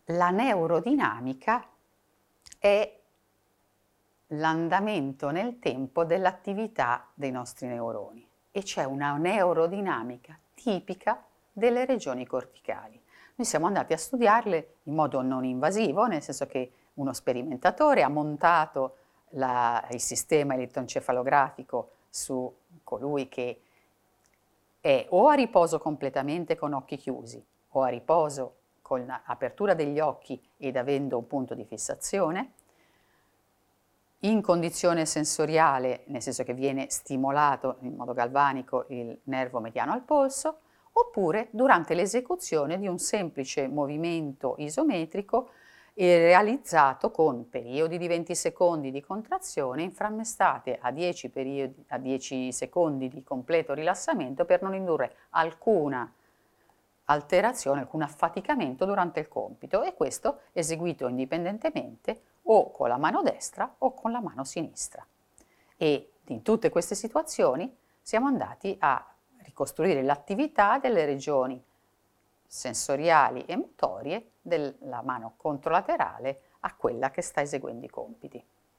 La neurodinamica è l'andamento nel tempo dell'attività dei nostri neuroni e c'è una neurodinamica tipica delle regioni corticali. Noi siamo andati a studiarle in modo non invasivo, nel senso che uno sperimentatore ha montato il sistema elettroencefalografico su colui che è o a riposo completamente con occhi chiusi o a riposo con l'apertura degli occhi ed avendo un punto di fissazione, in condizione sensoriale, nel senso che viene stimolato in modo galvanico il nervo mediano al polso, oppure durante l'esecuzione di un semplice movimento isometrico realizzato con periodi di 20 secondi di contrazione inframmestate a 10 secondi di completo rilassamento per non indurre alcuna alterazione, alcun affaticamento durante il compito, e questo eseguito indipendentemente o con la mano destra o con la mano sinistra. E in tutte queste situazioni siamo andati a ricostruire l'attività delle regioni sensoriali e motorie della mano controlaterale a quella che sta eseguendo i compiti.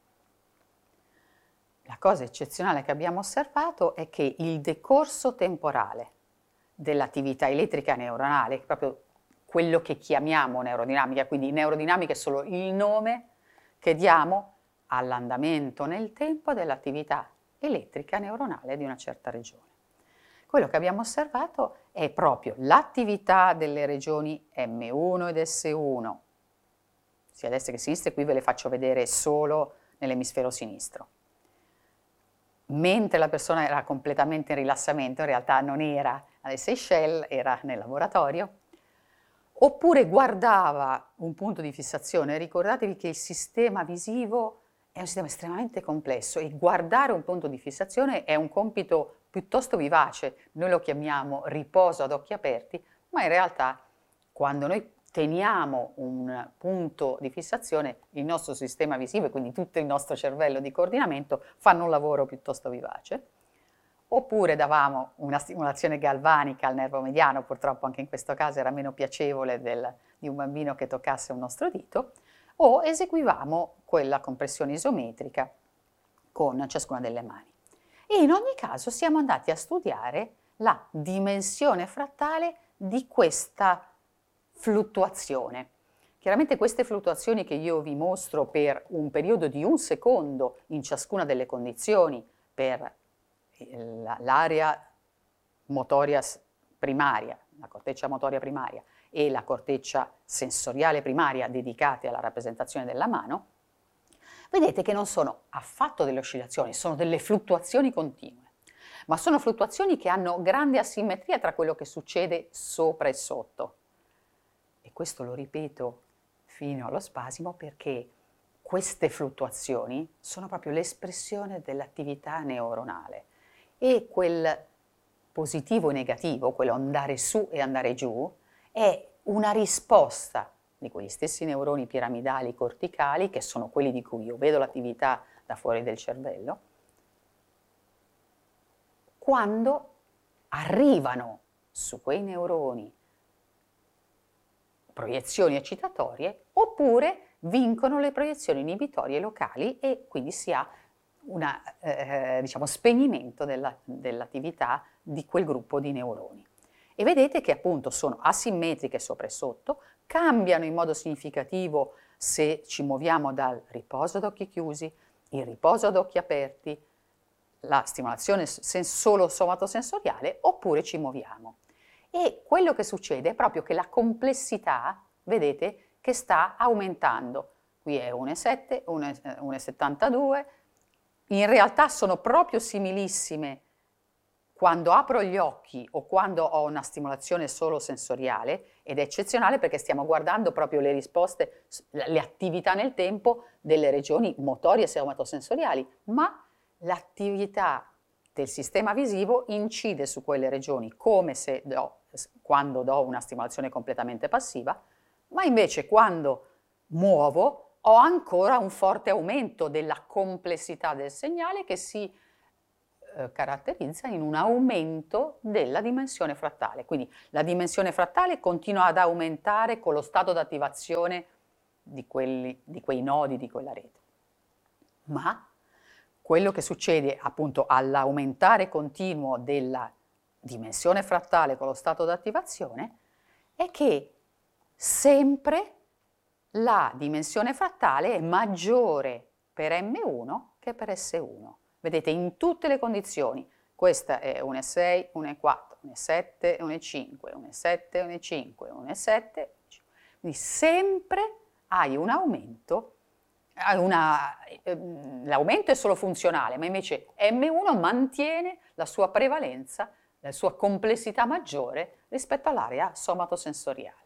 La cosa eccezionale che abbiamo osservato è che il decorso temporale dell'attività elettrica neuronale, proprio quello che chiamiamo neurodinamica, quindi neurodinamica è solo il nome che diamo all'andamento nel tempo dell'attività elettrica neuronale di una certa regione. Quello che abbiamo osservato è proprio l'attività delle regioni M1 ed S1, sia destra che sinistra, qui ve le faccio vedere solo nell'emisfero sinistro. Mentre la persona era completamente in rilassamento, in realtà non era alle Seychelles, era nel laboratorio, oppure guardava un punto di fissazione. Ricordatevi che il sistema visivo è un sistema estremamente complesso e guardare un punto di fissazione è un compito piuttosto vivace. Noi lo chiamiamo riposo ad occhi aperti, ma in realtà quando noi teniamo un punto di fissazione, il nostro sistema visivo e quindi tutto il nostro cervello di coordinamento fanno un lavoro piuttosto vivace. Oppure davamo una stimolazione galvanica al nervo mediano, purtroppo anche in questo caso era meno piacevole di un bambino che toccasse un nostro dito, o eseguivamo quella compressione isometrica con ciascuna delle mani. E in ogni caso siamo andati a studiare la dimensione frattale di questa fluttuazione. Chiaramente queste fluttuazioni che io vi mostro per un periodo di 1 secondo in ciascuna delle condizioni per l'area motoria primaria, la corteccia motoria primaria e la corteccia sensoriale primaria dedicate alla rappresentazione della mano, vedete che non sono affatto delle oscillazioni, sono delle fluttuazioni continue, ma sono fluttuazioni che hanno grande asimmetria tra quello che succede sopra e sotto. E questo lo ripeto fino allo spasimo perché queste fluttuazioni sono proprio l'espressione dell'attività neuronale e quel positivo e negativo, quello andare su e andare giù, è una risposta di quegli stessi neuroni piramidali corticali, che sono quelli di cui io vedo l'attività da fuori del cervello, quando arrivano su quei neuroni proiezioni eccitatorie, oppure vincono le proiezioni inibitorie locali e quindi si ha un spegnimento dell'attività di quel gruppo di neuroni. E vedete che appunto sono asimmetriche sopra e sotto, cambiano in modo significativo se ci muoviamo dal riposo ad occhi chiusi, il riposo ad occhi aperti, la stimolazione solo somatosensoriale, oppure ci muoviamo. E quello che succede è proprio che la complessità, vedete, che sta aumentando. Qui è 1,7, 1,72, in realtà sono proprio similissime quando apro gli occhi o quando ho una stimolazione solo sensoriale, ed è eccezionale perché stiamo guardando proprio le risposte, le attività nel tempo delle regioni motorie e somatosensoriali, ma l'attività del sistema visivo incide su quelle regioni come se quando do una stimolazione completamente passiva, ma invece quando muovo ho ancora un forte aumento della complessità del segnale che si caratterizza in un aumento della dimensione frattale. Quindi la dimensione frattale continua ad aumentare con lo stato d'attivazione di quei nodi di quella rete. Ma quello che succede appunto all'aumentare continuo della dimensione frattale con lo stato d'attivazione è che sempre la dimensione frattale è maggiore per M1 che per S1. Vedete, in tutte le condizioni, questa è 1,6, 1,4, 1,7, 1,5, 1,7, 1,5, 1,7, quindi sempre hai un aumento, l'aumento è solo funzionale, ma invece M1 mantiene la sua prevalenza, la sua complessità maggiore rispetto all'area somatosensoriale.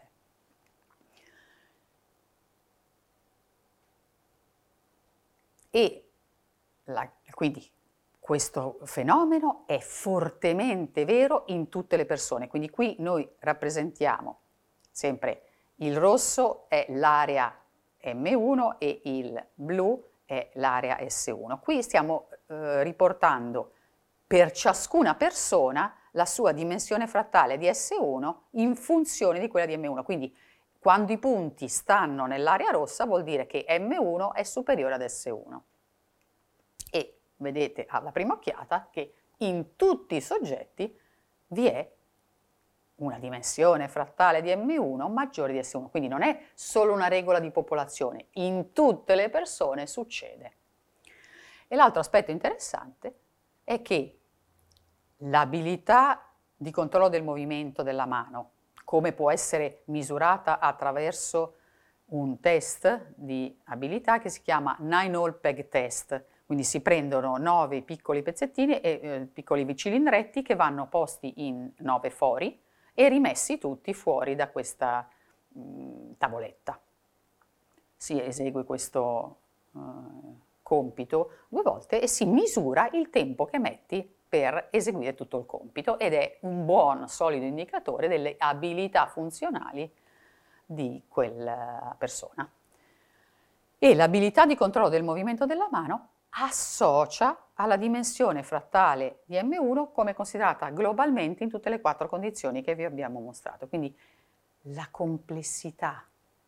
E quindi questo fenomeno è fortemente vero in tutte le persone, quindi qui noi rappresentiamo sempre il rosso è l'area M1 e il blu è l'area S1. Qui stiamo riportando per ciascuna persona la sua dimensione frattale di S1 in funzione di quella di M1, quindi quando i punti stanno nell'area rossa vuol dire che M1 è superiore ad S1. E vedete alla prima occhiata che in tutti i soggetti vi è una dimensione frattale di M1 maggiore di S1, quindi non è solo una regola di popolazione, in tutte le persone succede. E l'altro aspetto interessante è che l'abilità di controllo del movimento della mano, come può essere misurata attraverso un test di abilità che si chiama 9-hole peg test, quindi si prendono 9 piccoli pezzettini e piccoli cilindretti che vanno posti in 9 fori e rimessi tutti fuori da questa tavoletta. Si esegue questo compito 2 volte e si misura il tempo che metti per eseguire tutto il compito ed è un buon, solido indicatore delle abilità funzionali di quella persona. E l'abilità di controllo del movimento della mano associa alla dimensione frattale di M1 come considerata globalmente in tutte le 4 condizioni che vi abbiamo mostrato. Quindi la complessità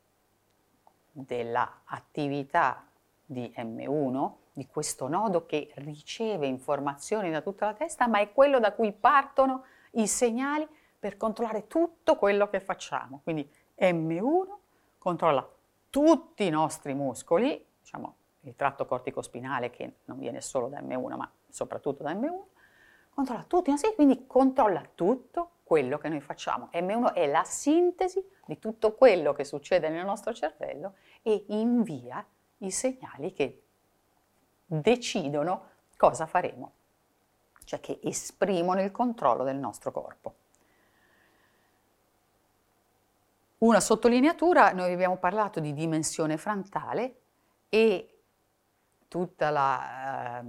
dell'attività di M1, di questo nodo che riceve informazioni da tutta la testa, ma è quello da cui partono i segnali per controllare tutto quello che facciamo. Quindi M1 controlla tutti i nostri muscoli, diciamo il tratto corticospinale che non viene solo da M1 ma soprattutto da M1, controlla tutti i nostri, quindi controlla tutto quello che noi facciamo. M1 è la sintesi di tutto quello che succede nel nostro cervello e invia i segnali che decidono cosa faremo, cioè che esprimono il controllo del nostro corpo. Una sottolineatura, noi abbiamo parlato di dimensione frontale e tutta la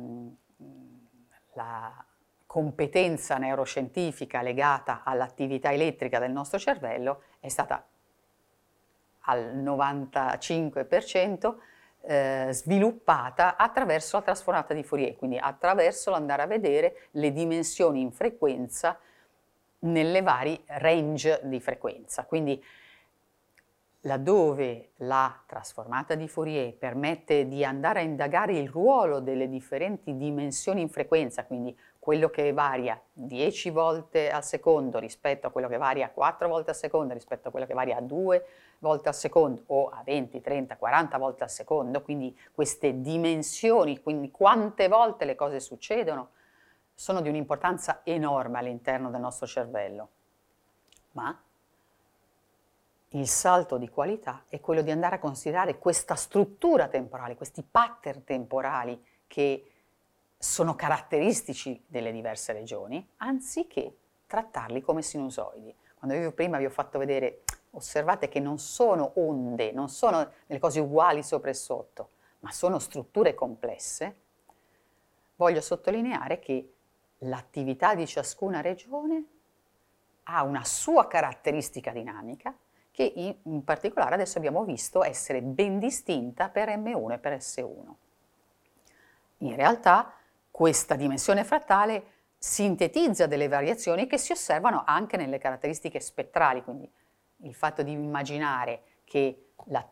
competenza neuroscientifica legata all'attività elettrica del nostro cervello è stata al 95% sviluppata attraverso la trasformata di Fourier, quindi attraverso l'andare a vedere le dimensioni in frequenza nelle vari range di frequenza. Quindi laddove la trasformata di Fourier permette di andare a indagare il ruolo delle differenti dimensioni in frequenza, quindi quello che varia 10 volte al secondo rispetto a quello che varia 4 volte al secondo rispetto a quello che varia 2 volte al secondo o a 20, 30, 40 volte al secondo, quindi queste dimensioni, quindi quante volte le cose succedono, sono di un'importanza enorme all'interno del nostro cervello. Ma il salto di qualità è quello di andare a considerare questa struttura temporale, questi pattern temporali che sono caratteristici delle diverse regioni, anziché trattarli come sinusoidi. Quando io prima vi ho fatto vedere, osservate che non sono onde, non sono delle cose uguali sopra e sotto, ma sono strutture complesse, voglio sottolineare che l'attività di ciascuna regione ha una sua caratteristica dinamica che in particolare adesso abbiamo visto essere ben distinta per M1 e per S1. In realtà questa dimensione frattale sintetizza delle variazioni che si osservano anche nelle caratteristiche spettrali, quindi il fatto di immaginare che